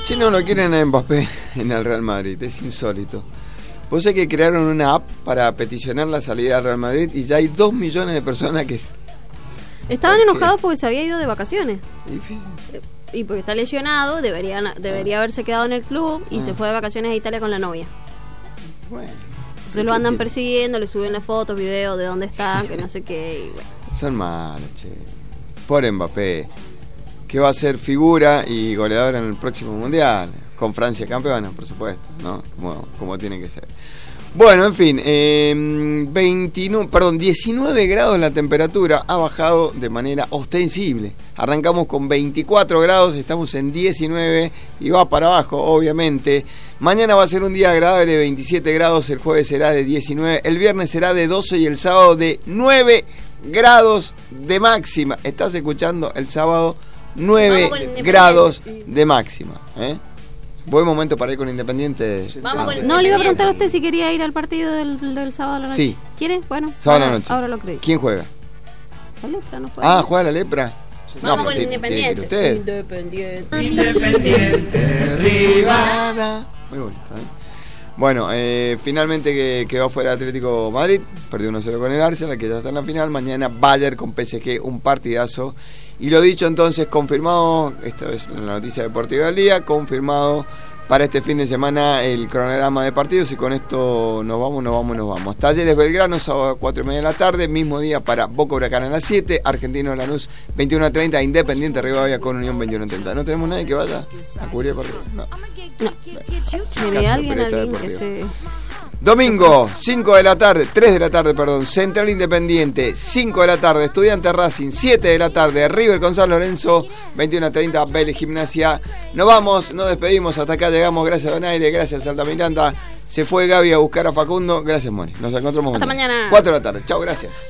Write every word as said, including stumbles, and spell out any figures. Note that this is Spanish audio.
Si no lo quieren a Mbappé en el Real Madrid, es insólito. Vos sabés que crearon una app para peticionar la salida del Real Madrid y ya hay dos millones de personas que... Estaban ¿Por qué? enojados porque se había ido de vacaciones. Y, Y porque está lesionado, debería, debería haberse quedado en el club y Ah. se fue de vacaciones a Italia con la novia. bueno, Se lo andan persiguiendo, le suben las fotos, videos de dónde están, que no sé qué. Y bueno. son malos, che. Por Mbappé, que va a ser figura y goleador en el próximo Mundial, con Francia campeona, por supuesto, ¿no? Como, como tiene que ser. Bueno, en fin, eh, veintinueve, perdón, diecinueve grados la temperatura, ha bajado de manera ostensible. Arrancamos con veinticuatro grados, estamos en diecinueve y va para abajo, obviamente. Mañana va a ser un día agradable, veintisiete grados, el jueves será de diecinueve, el viernes será de doce y el sábado de nueve grados de máxima. ¿Estás escuchando? El sábado nueve grados de máxima, ¿eh? Buen momento para ir con Independiente. Vamos con no, le iba a preguntar a usted si quería ir al partido del, del sábado a la noche. Sí. ¿Quiere? Bueno, Sábado a ahora, la noche. ahora lo creo. ¿Quién juega? La lepra no juega. Ah, ¿juega la lepra? Vamos No, con pero Independiente. tiene Independiente. Independiente Rivada. Muy bonito, ¿eh? Bueno, eh, finalmente que quedó fuera Atlético Madrid, perdió uno cero con el Arsenal, que ya está en la final. Mañana Bayern con P S G, un partidazo. Y lo dicho entonces, confirmado, esta es la noticia deportiva del día, confirmado para este fin de semana el cronograma de partidos, y con esto nos vamos, nos vamos, nos vamos. Talleres Belgrano, sábado a cuatro y media de la tarde, mismo día para Boca Huracán a las siete, Argentino Lanús veintiuno a treinta, Independiente Rivadavia con Unión veintiuno a treinta. ¿No tenemos nadie que vaya a cubrir el partido? No. No. ¿Quiere Caso alguien, Pereza alguien que Deportiva. se... Domingo, cinco de la tarde, tres de la tarde, perdón, Central Independiente, cinco de la tarde, Estudiantes Racing, siete de la tarde, River con San Lorenzo, veintiuno a treinta, Vélez Gimnasia. Nos vamos, nos despedimos, hasta acá llegamos, gracias Donaire, gracias Altamiranda. Se fue Gaby a buscar a Facundo, gracias Moni, nos encontramos Hasta mañana. mañana. cuatro de la tarde, chao, gracias.